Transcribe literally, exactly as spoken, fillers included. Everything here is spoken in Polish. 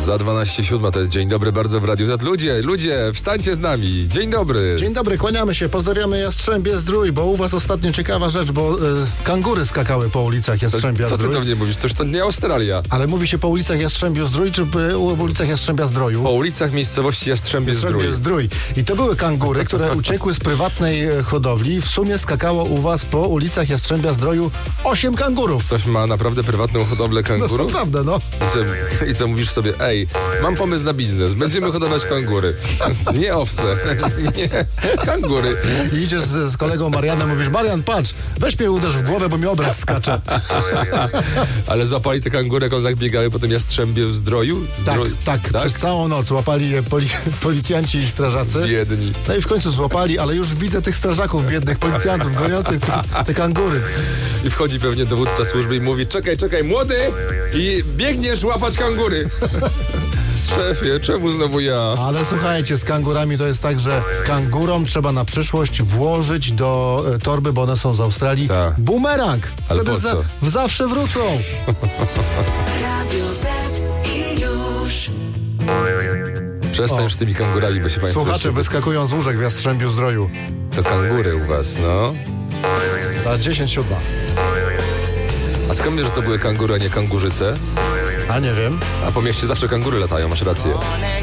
Za dwanaście siódma to jest Dzień Dobry bardzo w Radiu Z. Ludzie, ludzie, wstańcie z nami. Dzień dobry. Dzień dobry, kłaniamy się, pozdrawiamy Jastrzębie Zdrój, bo u was ostatnio ciekawa rzecz, bo y, kangury skakały po ulicach Jastrzębia Co ty Zdrój. do mnie mówisz? Toż to nie Australia. Ale mówi się po ulicach Jastrzębiu Zdrój, czy y, u ulicach Jastrzębia Zdroju? Po ulicach miejscowości Jastrzębie Zdrój. Jastrzębie Zdrój. I to były kangury, które uciekły z prywatnej e, hodowli. W sumie skakało u was po ulicach Jastrzębia Zdroju osiem kangurów. Ktoś ma naprawdę prywatną hodowlę No kangurów? naprawdę, no. I co, I co mówisz sobie? Ej, mam pomysł na biznes. Będziemy hodować kangury. Nie owce. Nie, kangury. I idziesz z, z kolegą Marianem, mówisz: Marian, patrz, weź mnie uderz w głowę, bo mi obraz skacze. Ale złapali te kangury, jak one tak biegały po tym Jastrzębiu Zdroju? Tak, Zdroj... tak, przez całą noc łapali je poli policjanci i strażacy. Biedni. No i w końcu złapali, ale już widzę tych strażaków, biednych policjantów, goniących te, te kangury. I wchodzi pewnie dowódca służby i mówi: czekaj, czekaj, młody! I biegniesz łapać kangury. Szefie, czemu znowu ja? Ale słuchajcie, z kangurami to jest tak, że kangurom trzeba na przyszłość włożyć do e, torby, bo one są z Australii, Tak. bumerang. Ale Wtedy po za, co? zawsze wrócą. Radio Z i już. Przestań O. już tymi kangurami, bo się państwo... Słuchacze jeszcze- wyskakują z łóżek w Jastrzębiu Zdroju. To kangury u was, no. Za dziesięć siódma. A skąd wiesz, że to były kangury, a nie kangurzyce? A nie wiem. A po mieście zawsze kangury latają, masz rację. Morning